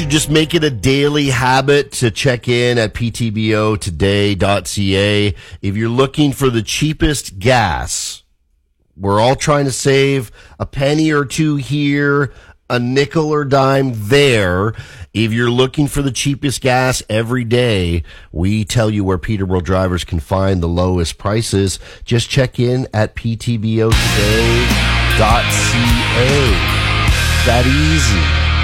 should just make it a daily habit to check in at ptbotoday.ca. If you're looking for the cheapest gas, we're all trying to save a penny or two here, a nickel or dime there. If you're looking for the cheapest gas every day, we tell you where Peterborough drivers can find the lowest prices. Just check in at ptbotoday.ca. That easy.